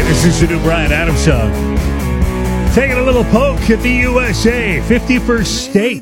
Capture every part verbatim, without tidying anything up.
This is the new Bryan Adams song. Taking a little poke at the U S A, fifty-first state.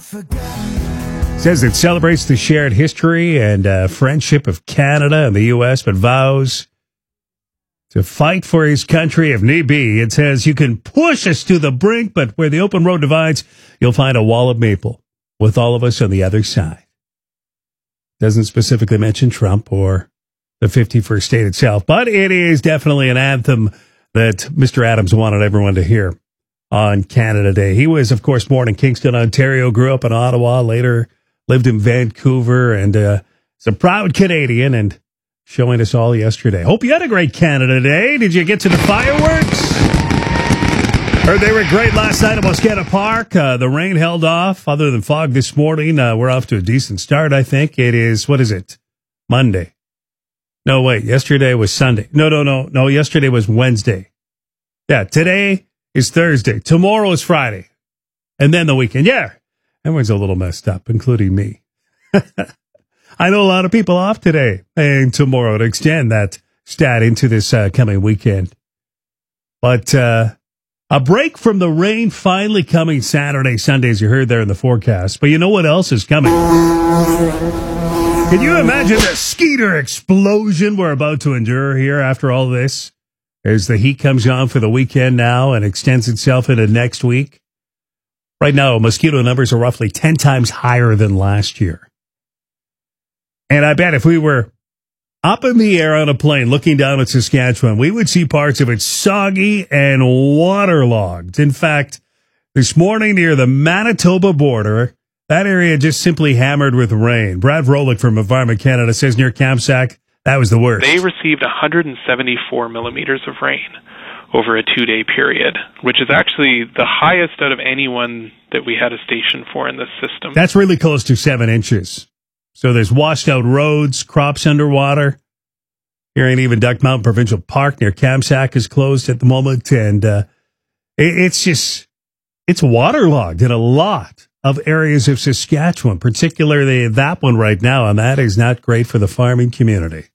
Says it celebrates the shared history and uh, friendship of Canada and the U S, but vows to fight for his country if need be. It says you can push us to the brink, but where the open road divides, you'll find a wall of maple with all of us on the other side. Doesn't specifically mention Trump or the fifty-first state itself, but it is definitely an anthem that Mister Adams wanted everyone to hear on Canada Day. He was, of course, born in Kingston, Ontario, grew up in Ottawa, later lived in Vancouver, and uh, is a proud Canadian and showing us all yesterday. Hope you had a great Canada Day. Did you get to the fireworks? Heard they were great last night at Mosqueda Park. Uh, the rain held off. Other than fog this morning, uh, we're off to a decent start, I think. It is, what is it? Monday. No, wait, yesterday was Sunday. No, no, no, no, yesterday was Wednesday. Yeah, today is Thursday. Tomorrow is Friday. And then the weekend. Yeah, everyone's a little messed up, including me. I know a lot of people off today and tomorrow to extend that stat into this uh, coming weekend. But uh, a break from the rain finally coming Saturday, Sunday, as you heard there in the forecast. But you know what else is coming? Can you imagine the Skeeter explosion we're about to endure here after all this? As the heat comes on for the weekend now and extends itself into next week. Right now, mosquito numbers are roughly ten times higher than last year. And I bet if we were up in the air on a plane looking down at Saskatchewan, we would see parts of it soggy and waterlogged. In fact, this morning near the Manitoba border, that area just simply hammered with rain. Brad Vrolik from Environment Canada says near Kamsack, that was the worst. They received one hundred seventy-four millimeters of rain over a two-day period, which is actually the highest out of anyone that we had a station for in this system. That's really close to seven inches. So there's washed out roads, crops underwater. Here ain't even Duck Mountain Provincial Park near Kamsack is closed at the moment. And uh, it, it's just, it's waterlogged in a lot of areas of Saskatchewan, particularly that one right now, and that is not great for the farming community.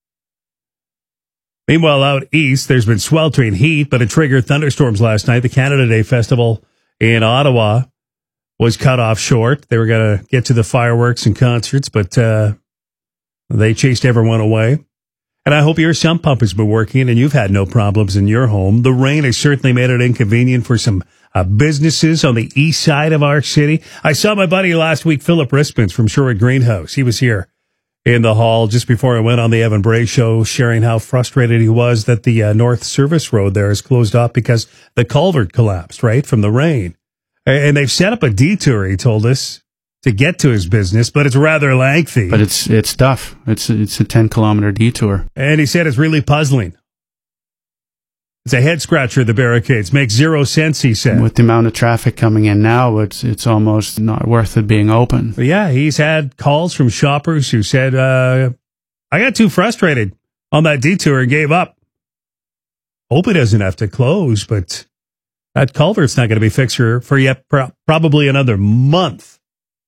Meanwhile, out east, there's been sweltering heat, but it triggered thunderstorms last night. The Canada Day Festival in Ottawa was cut off short. They were going to get to the fireworks and concerts, but uh, they chased everyone away. And I hope your sump pump has been working and you've had no problems in your home. The rain has certainly made it inconvenient for some Uh, businesses on the east side of our city. I saw my buddy last week, Philip Rispens from Sherwood Greenhouse. He was here in the hall just before I went on the Evan Bray show, sharing how frustrated he was that the uh, North Service Road there is closed off because the culvert collapsed, right, from the rain. And they've set up a detour, he told us, to get to his business, but it's rather lengthy. But it's it's tough. It's, it's a ten-kilometer detour. And he said it's really puzzling. It's a head scratcher, the barricades. Makes zero sense, he said. With the amount of traffic coming in now, it's it's almost not worth it being open. But yeah, he's had calls from shoppers who said, uh, I got too frustrated on that detour and gave up. Hope it doesn't have to close, but that culvert's not going to be fixed for, for yet pro- probably another month.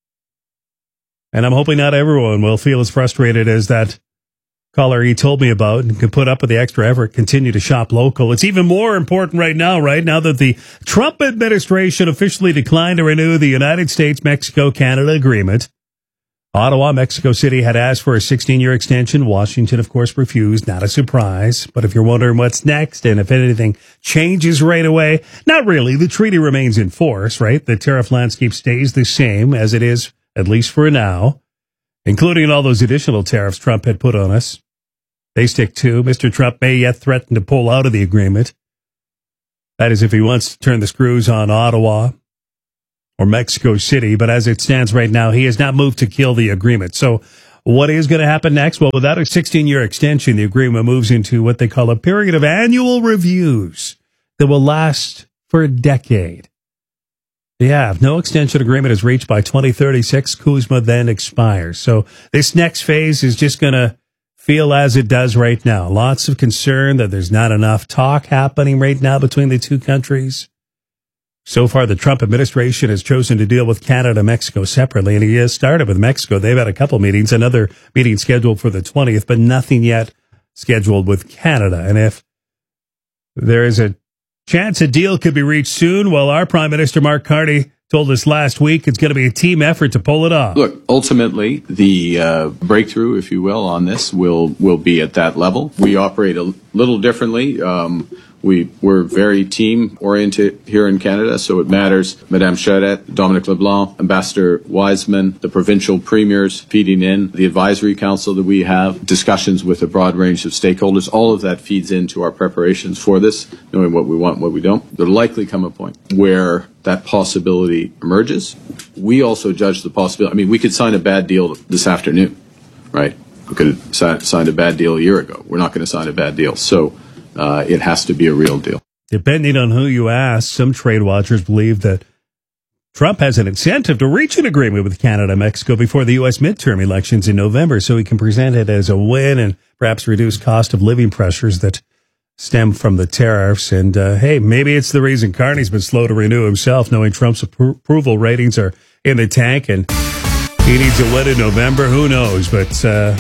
And I'm hoping not everyone will feel as frustrated as that caller he told me about and can put up with the extra effort, continue to shop local. It's even more important right now, right now that the Trump administration officially declined to renew the United States-Mexico-Canada agreement. Ottawa, Mexico City had asked for a sixteen-year extension. Washington, of course, refused. Not a surprise. But if you're wondering what's next and if anything changes right away, not really. The treaty remains in force, right? The tariff landscape stays the same as it is, at least for now, including all those additional tariffs Trump had put on us. They stick too. Mister Trump may yet threaten to pull out of the agreement. That is if he wants to turn the screws on Ottawa or Mexico City. But as it stands right now, he has not moved to kill the agreement. So what is going to happen next? Well, without a sixteen-year extension, the agreement moves into what they call a period of annual reviews that will last for a decade. Yeah, if no extension agreement is reached by twenty thirty-six, CUSMA then expires. So this next phase is just going to feel as it does right now. Lots of concern that there's not enough talk happening right now between the two countries. So far, the Trump administration has chosen to deal with Canada and Mexico separately, and he has started with Mexico. They've had a couple meetings, another meeting scheduled for the twentieth, but nothing yet scheduled with Canada. And if There is a chance a deal could be reached soon, while our Prime Minister, Mark Carney, told us last week it's going to be a team effort to pull it off. Look, ultimately, the uh, breakthrough, if you will, on this will will be at that level. We operate a little differently. Um, we, we're very team-oriented here in Canada, so it matters. Madame Charette, Dominic LeBlanc, Ambassador Wiseman, the provincial premiers feeding in, the advisory council that we have, discussions with a broad range of stakeholders. All of that feeds into our preparations for this, knowing what we want and what we don't. There'll likely come a point where that possibility emerges. We also judge the possibility. I mean, we could sign a bad deal this afternoon, right? We could have si- signed a bad deal a year ago. We're not going to sign a bad deal. So uh, it has to be a real deal. Depending on who you ask, some trade watchers believe that Trump has an incentive to reach an agreement with Canada and Mexico before the U S midterm elections in November, so he can present it as a win and perhaps reduce cost of living pressures that stem from the tariffs. And, uh, hey, maybe it's the reason Carney's been slow to renew himself, knowing Trump's appro- approval ratings are in the tank and he needs a win in November. Who knows? But uh,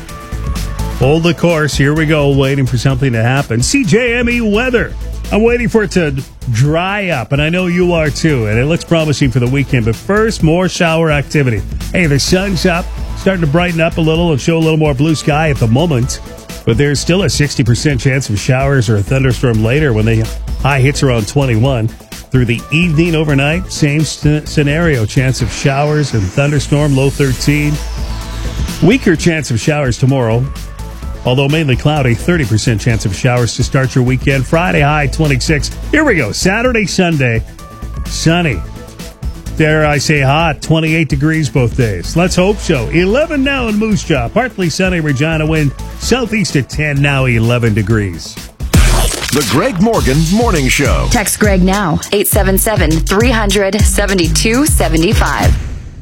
hold the course. Here we go, waiting for something to happen. C J M E weather. I'm waiting for it to dry up, and I know you are too, and it looks promising for the weekend. But first, more shower activity. Hey, the sun's up, starting to brighten up a little and show a little more blue sky at the moment. But there's still a sixty percent chance of showers or a thunderstorm later when the high hits around twenty-one. Through the evening, overnight, same st- scenario. Chance of showers and thunderstorm, low thirteen. Weaker chance of showers tomorrow, although mainly cloudy. thirty percent chance of showers to start your weekend. Friday, high twenty-six. Here we go. Saturday, Sunday, sunny. Dare I say hot, twenty-eight degrees both days. Let's hope so. eleven now in Moose Jaw. Partly sunny, Regina wind. Southeast at ten, now eleven degrees. The Greg Morgan Morning Show. Text Greg now, eight seven seven, three hundred, seventy-two seventy-five.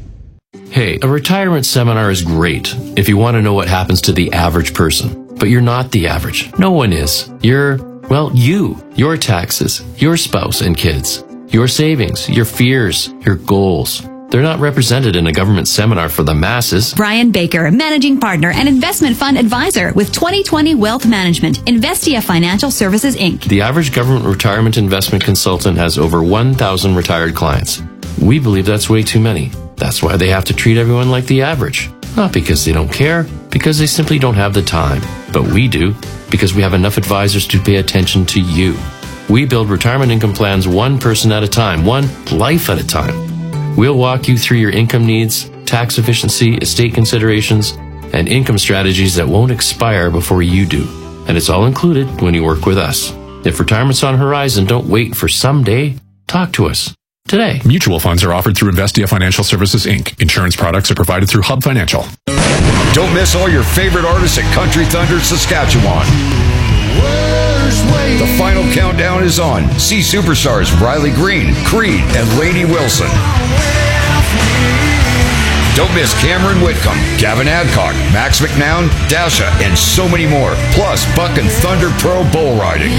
Hey, a retirement seminar is great if you want to know what happens to the average person. But you're not the average. No one is. You're, well, you. Your taxes, your spouse and kids. Your savings, your fears, your goals. They're not represented in a government seminar for the masses. Brian Baker, Managing Partner and Investment Fund Advisor with twenty twenty Wealth Management, Investia Financial Services, Incorporated. The average government retirement investment consultant has over one thousand retired clients. We believe that's way too many. That's why they have to treat everyone like the average. Not because they don't care, because they simply don't have the time. But we do, because we have enough advisors to pay attention to you. We build retirement income plans one person at a time, one life at a time. We'll walk you through your income needs, tax efficiency, estate considerations, and income strategies that won't expire before you do. And it's all included when you work with us. If retirement's on the horizon, don't wait for someday. Talk to us today. Mutual funds are offered through Investia Financial Services, Incorporated. Insurance products are provided through Hub Financial. Don't miss all your favorite artists at Country Thunder, Saskatchewan. The final countdown is on. See superstars Riley Green, Creed, and Lady Wilson. Don't miss Cameron Whitcomb, Gavin Adcock, Max McNown, Dasha, and so many more. Plus, Buck and Thunder Pro Bull Riding.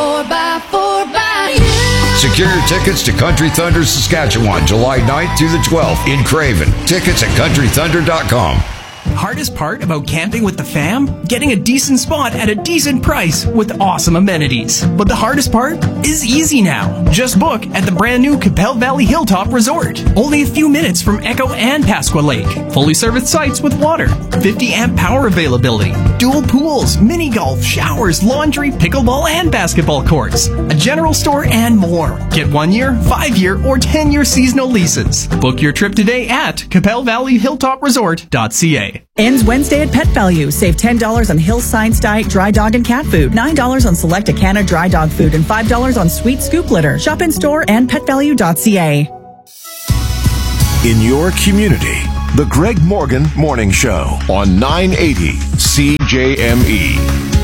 Secure your tickets to Country Thunder Saskatchewan, July ninth through the twelfth in Craven. Tickets at country thunder dot com. Hardest part about camping with the fam? Getting a decent spot at a decent price with awesome amenities. But the hardest part is easy now. Just book at the brand new Capel Valley Hilltop Resort. Only a few minutes from Echo and Pasqua Lake. Fully serviced sites with water, fifty amp power availability, dual pools, mini golf, showers, laundry, pickleball, and basketball courts, a general store, and more. Get one year, five year, or ten year seasonal leases. Book your trip today at capel valley hilltop resort dot c a. Ends Wednesday at Pet Value. Save ten dollars on Hill's Science Diet dry dog and cat food, nine dollars on select Acana dry dog food, and five dollars on Sweet Scoop litter. Shop in store and pet value dot c a. In your community, the Greg Morgan Morning Show on nine eighty C J M E.